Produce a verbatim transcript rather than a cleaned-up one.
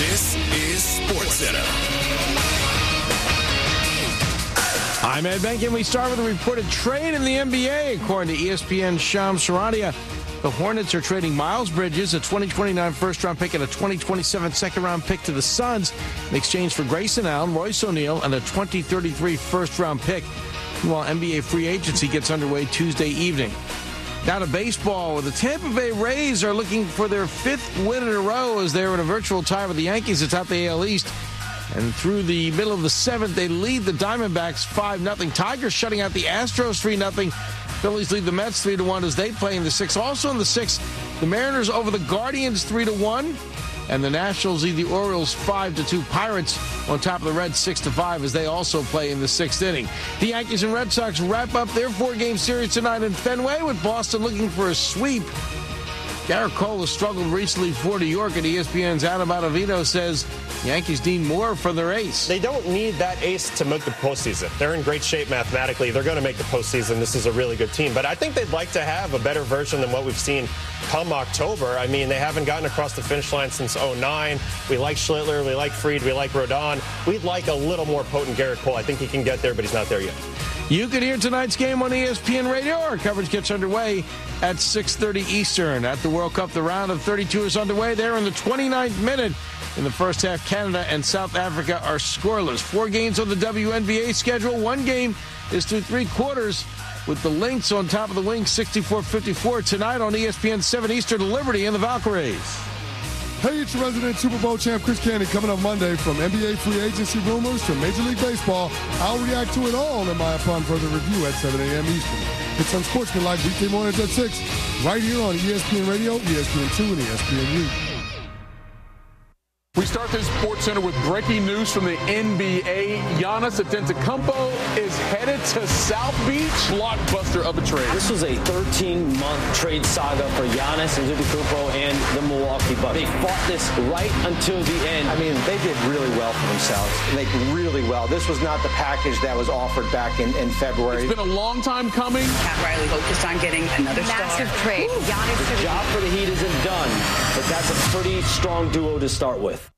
This is SportsCenter. I'm Ed Benkin. We start with a reported trade in the N B A. According to E S P N's Shams Charania, the Hornets are trading Miles Bridges, a twenty twenty-nine first-round pick, and a twenty twenty-seven second-round pick to the Suns in exchange for Grayson Allen, Royce O'Neal, and a twenty thirty-three first-round pick. While N B A free agency gets underway Tuesday evening. Now to baseball, where the Tampa Bay Rays are looking for their fifth win in a row as they're in a virtual tie with the Yankees atop the A L East. And through the middle of the seventh, they lead the Diamondbacks five nothing. Tigers shutting out the Astros three nothing. Phillies lead the Mets three to one as they play in the sixth. Also in the sixth, the Mariners over the Guardians three to one. And the Nationals lead the Orioles five to two. Pirates on top of the Reds six to five as they also play in the sixth inning. The Yankees and Red Sox wrap up their four-game series tonight in Fenway with Boston looking for a sweep. Garrett Cole has struggled recently for New York, and E S P N's Adam Ottavino says Yankees need more for their ace. They don't need that ace to make the postseason. They're in great shape mathematically. They're going to make the postseason. This is a really good team. But I think they'd like to have a better version than what we've seen come October. I mean, they haven't gotten across the finish line since oh nine. We like Schlittler. We like Fried. We like Rodon. We'd like a little more potent Garrett Cole. I think he can get there, but he's not there yet. You can hear tonight's game on E S P N Radio. Our coverage gets underway at six thirty Eastern. At the World Cup, the round of thirty-two is underway. They're in the twenty-ninth minute. In the first half, Canada and South Africa are scoreless. Four games on the W N B A schedule. One game is through three quarters with the Lynx on top of the wing, sixty-four fifty-four. Tonight on E S P N seven Eastern, Liberty and the Valkyries. Hey, it's your resident Super Bowl champ, Chris Candy, coming up Monday. From N B A free agency rumors to Major League Baseball, I'll react to it all in my upon further review at seven a.m. Eastern. It's Unsportsmanlike weekday mornings at six, right here on E S P N Radio, E S P N two, and E S P N U. We start this Sports Center with breaking news from the N B A. Giannis Antetokounmpo is headed to South Beach. Blockbuster of a trade. This was a thirteen-month trade saga for Giannis Antetokounmpo and the Milwaukee Bucks. They fought this right until the end. I mean, they did really well for themselves. Like, really well. This was not the package that was offered back in, in February. It's been a long time coming. Pat Riley focused on getting another massive star. trade. Giannis the job for the Heat isn't done, but that's a pretty strong duo to start with.